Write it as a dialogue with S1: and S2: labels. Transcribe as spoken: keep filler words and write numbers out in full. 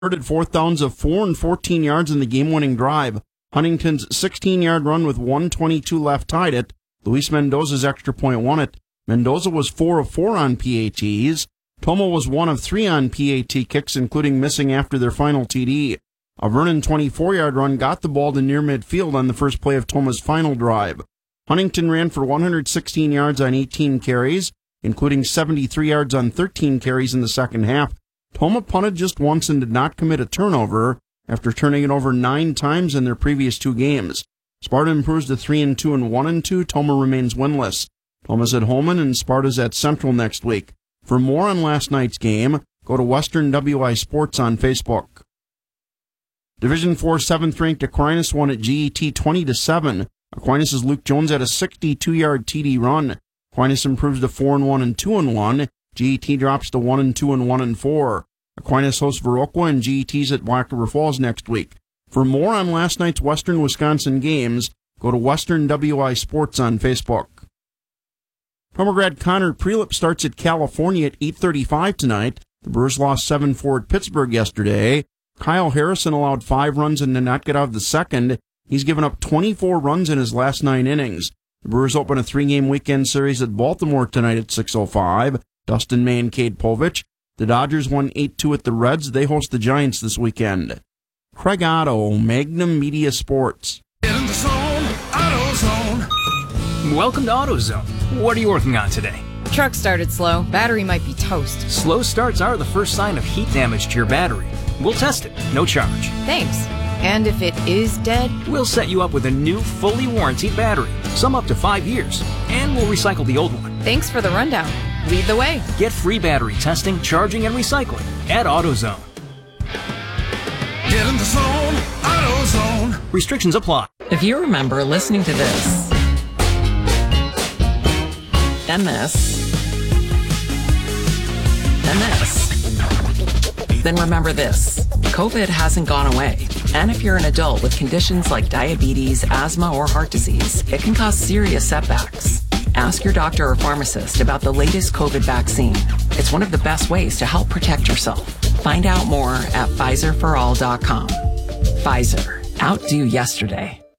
S1: converted fourth downs of four and fourteen yards in the game-winning drive. Huntington's sixteen-yard run with one twenty-two left tied it. Luis Mendoza's extra point won it. Mendoza was four of four on P A Ts. Toma was one of three on P A T kicks, including missing after their final T D. A Vernon twenty-four-yard run got the ball to near midfield on the first play of Toma's final drive. Huntington ran for one hundred sixteen yards on eighteen carries, including seventy-three yards on thirteen carries in the second half. Toma punted just once and did not commit a turnover after turning it over nine times in their previous two games. Sparta improves to three and two and one and two. Toma remains winless. Toma's at Holman and Sparta's at Central next week. For more on last night's game, go to Western W I Sports on Facebook. Division four seventh-ranked Aquinas won at G E T twenty to seven. Aquinas' Luke Jones had a sixty-two-yard T D run. Aquinas improves to four and one and two and one. G E T drops to one and two and one and four. Aquinas hosts Viroqua and G E T's at Black River Falls next week. For more on last night's Western Wisconsin games, go to Western W I Sports on Facebook. Tomograd Connor Prelip starts at California at eight thirty-five tonight. The Brewers lost seven four at Pittsburgh yesterday. Kyle Harrison allowed five runs and did not get out of the second. He's given up twenty-four runs in his last nine innings. The Brewers open a three-game weekend series at Baltimore tonight at six oh five. Dustin May and Cade Povich. The Dodgers won eight two at the Reds. They host the Giants this weekend. Craig Otto, Magnum Media Sports.
S2: Get in the zone, AutoZone.
S3: Welcome to AutoZone. What are you working on today?
S4: Truck started slow. Battery might be toast.
S3: Slow starts are the first sign of heat damage to your battery. We'll test it, no charge.
S4: Thanks. And if it is dead?
S3: We'll set you up with a new, fully warranted battery, some up to five years, and we'll recycle the old one.
S4: Thanks for the rundown. Lead the way.
S3: Get free battery testing, charging, and recycling at AutoZone.
S2: Get in the zone, AutoZone.
S3: Restrictions apply.
S5: If you remember listening to this, and this, and this, then remember this. COVID hasn't gone away. And if you're an adult with conditions like diabetes, asthma, or heart disease, it can cause serious setbacks. Ask your doctor or pharmacist about the latest COVID vaccine. It's one of the best ways to help protect yourself. Find out more at Pfizer for all dot com. Pfizer. Outdo yesterday.